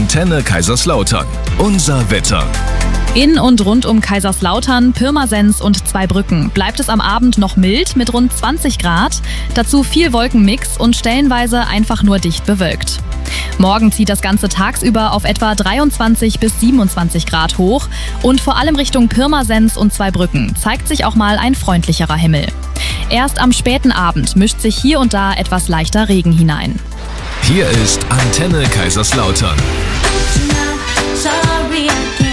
Antenne Kaiserslautern. Unser Wetter. In und rund um Kaiserslautern, Pirmasens und Zweibrücken bleibt es am Abend noch mild mit rund 20 Grad. Dazu viel Wolkenmix und stellenweise einfach nur dicht bewölkt. Morgen zieht das Ganze tagsüber auf etwa 23 bis 27 Grad hoch und vor allem Richtung Pirmasens und Zweibrücken zeigt sich auch mal ein freundlicherer Himmel. Erst am späten Abend mischt sich hier und da etwas leichter Regen hinein. Hier ist Antenne Kaiserslautern. Sorry, I can't.